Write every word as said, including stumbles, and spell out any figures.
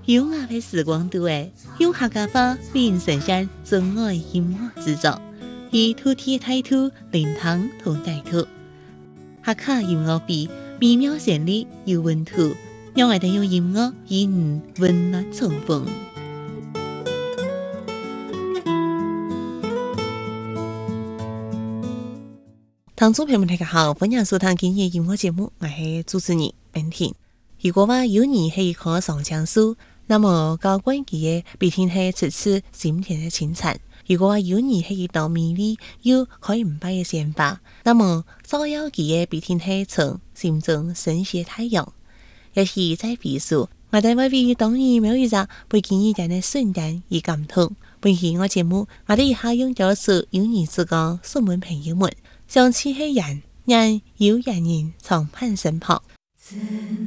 优雅的时光度诶，用客家话为您呈现真爱音乐制作，以土地态度灵堂同带土，客家音乐比美妙旋律有温度，让我哋用音乐与你温暖重逢。听众朋友们大家好，欢迎收听今日音乐节目，我是主持人文婷。如果话有你是一棵上江树，那麼高關佢嘅必定係此次閃甜嘅清晨。如果話有你係一道美麗又可以唔敗嘅鮮花，那麼照耀佢嘅必定係從心中升起太陽。也是在彼數，我哋會為當年每一日背景一點嘅瞬間而感動。本期我節目，我哋以下用咗首有你之歌送俾朋友們，想起係人，人有人人常伴身旁。